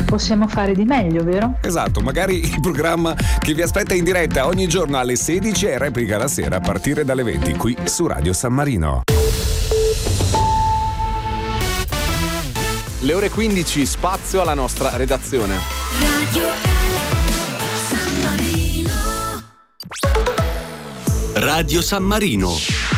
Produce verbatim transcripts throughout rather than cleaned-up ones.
possiamo fare di meglio, vero? Esatto, magari il programma che vi aspetta in diretta ogni giorno alle sedici e replica la sera a partire dalle venti qui su Radio San Marino. Le ore quindici, spazio alla nostra redazione. Radio San Marino. Radio San Marino.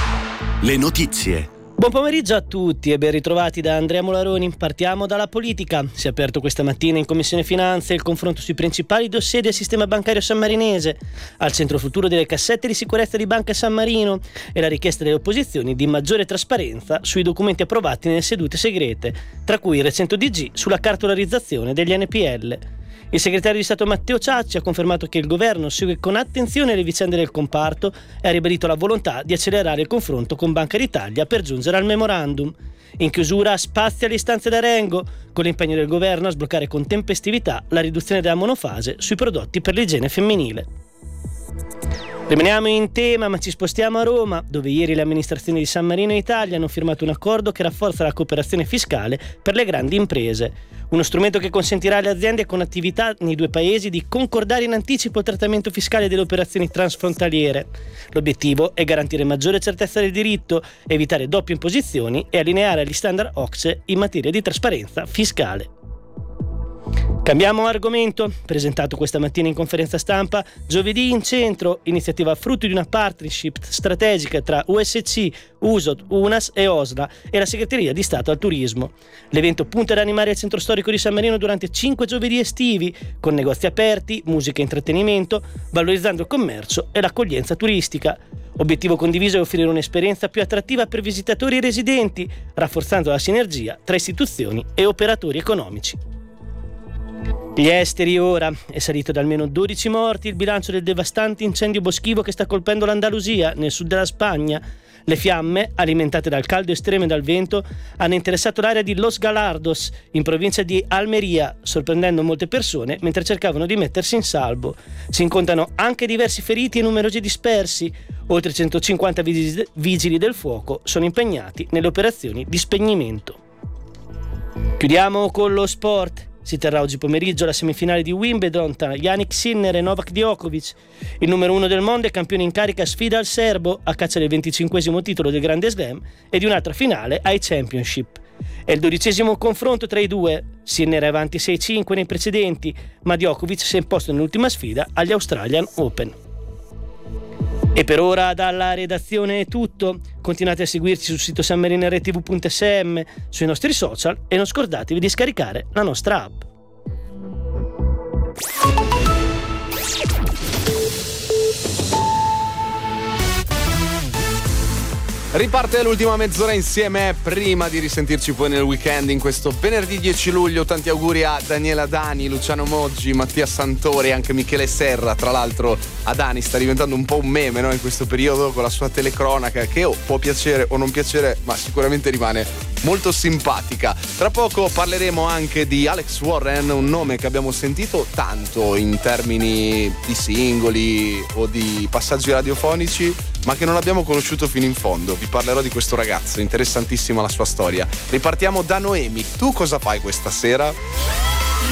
Le notizie. Buon pomeriggio a tutti e ben ritrovati da Andrea Molaroni. Partiamo dalla politica. Si è aperto questa mattina in Commissione Finanze il confronto sui principali dossier del sistema bancario sammarinese, al centro futuro delle cassette di sicurezza di Banca San Marino e la richiesta delle opposizioni di maggiore trasparenza sui documenti approvati nelle sedute segrete, tra cui il recente O D G sulla cartolarizzazione degli N P L. Il segretario di Stato Matteo Ciacci ha confermato che il governo segue con attenzione le vicende del comparto e ha ribadito la volontà di accelerare il confronto con Banca d'Italia per giungere al memorandum. In chiusura, spazio alle istanze d'Arengo, con l'impegno del governo a sbloccare con tempestività la riduzione della monofase sui prodotti per l'igiene femminile. Rimaniamo in tema, ma ci spostiamo a Roma, dove ieri le amministrazioni di San Marino e Italia hanno firmato un accordo che rafforza la cooperazione fiscale per le grandi imprese. Uno strumento che consentirà alle aziende con attività nei due paesi di concordare in anticipo il trattamento fiscale delle operazioni transfrontaliere. L'obiettivo è garantire maggiore certezza del diritto, evitare doppie imposizioni e allineare agli standard O C S E in materia di trasparenza fiscale. Cambiamo argomento. Presentato questa mattina in conferenza stampa, Giovedì in Centro, iniziativa frutto di una partnership strategica tra U S C, U S O T, U N A S e O S L A e la Segreteria di Stato al Turismo. L'evento punta ad animare il centro storico di San Marino durante cinque giovedì estivi, con negozi aperti, musica e intrattenimento, valorizzando il commercio e l'accoglienza turistica. Obiettivo condiviso è offrire un'esperienza più attrattiva per visitatori e residenti, rafforzando la sinergia tra istituzioni e operatori economici. Gli esteri ora. È salito da almeno dodici morti il bilancio del devastante incendio boschivo che sta colpendo l'Andalusia, nel sud della Spagna. Le fiamme, alimentate dal caldo estremo e dal vento, hanno interessato l'area di Los Galardos, in provincia di Almeria, sorprendendo molte persone mentre cercavano di mettersi in salvo. Si incontrano anche diversi feriti e numerosi dispersi. Oltre centocinquanta vigili del fuoco sono impegnati nelle operazioni di spegnimento. Chiudiamo con lo sport. Si terrà oggi pomeriggio la semifinale di Wimbledon tra Jannik Sinner e Novak Djokovic. Il numero uno del mondo e campione in carica sfida il serbo a caccia del venticinquesimo titolo del Grande Slam e di un'altra finale ai Championship. È il dodicesimo confronto tra i due. Sinner è avanti sei cinque nei precedenti, ma Djokovic si è imposto nell'ultima sfida agli Australian Open. E per ora dalla redazione è tutto. Continuate a seguirci sul sito sanmarineret.tv punto s m, sui nostri social e non scordatevi di scaricare la nostra app. Riparte l'ultima mezz'ora insieme prima di risentirci poi nel weekend in questo venerdì dieci luglio. Tanti auguri a Daniela Dani, Luciano Moggi, Mattia Santore e anche Michele Serra. Tra l'altro Adani sta diventando un po' un meme, no? In questo periodo con la sua telecronaca che oh, può piacere o non piacere, ma sicuramente rimane molto simpatica. Tra poco parleremo anche di Alex Warren, un nome che abbiamo sentito tanto in termini di singoli o di passaggi radiofonici, ma che non abbiamo conosciuto fino in fondo. Vi parlerò di questo ragazzo, interessantissima la sua storia. Ripartiamo da Noemi. Tu cosa fai questa sera?